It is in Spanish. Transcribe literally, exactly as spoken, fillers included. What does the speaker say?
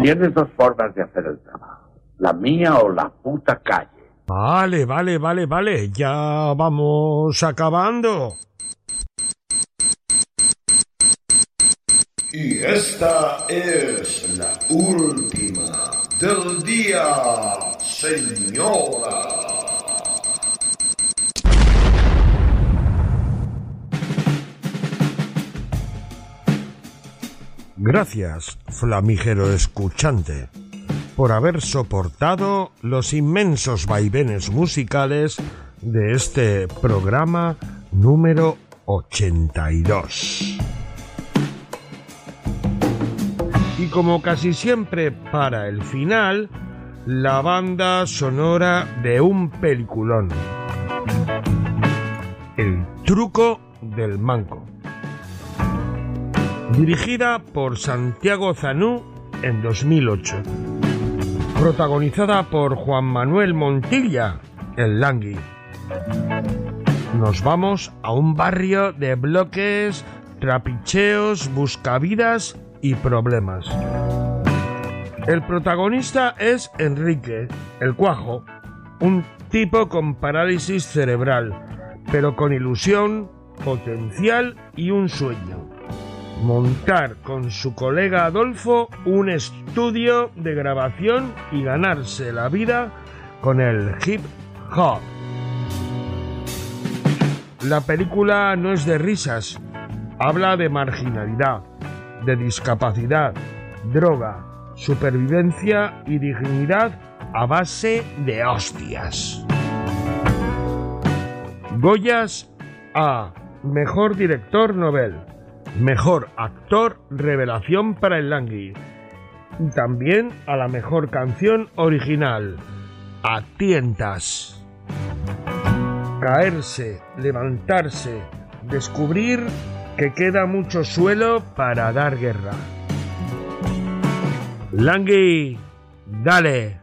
Tienes dos formas de hacer el trabajo. La mía o la puta calle. Vale, vale, vale, vale. Ya vamos acabando. Y esta es la última del día, señora. Gracias, flamígero escuchante, por haber soportado los inmensos vaivenes musicales de este programa número ochenta y dos. Y como casi siempre para el final, la banda sonora de un peliculón. El truco del manco. Dirigida por Santiago Zanú en dos mil ocho. Protagonizada por Juan Manuel Montilla, el Langui. Nos vamos a un barrio de bloques, trapicheos, buscavidas y problemas. El protagonista es Enrique, el Cuajo, un tipo con parálisis cerebral, pero con ilusión, potencial y un sueño: montar con su colega Adolfo un estudio de grabación y ganarse la vida con el hip hop. La película no es de risas, habla de marginalidad, de discapacidad, droga, supervivencia y dignidad a base de hostias. Goyas a Mejor Director Nobel, Mejor Actor Revelación para el Langui, y también a la Mejor Canción Original, A Tientas. Caerse, levantarse, descubrir que queda mucho suelo para dar guerra. Langui, dale.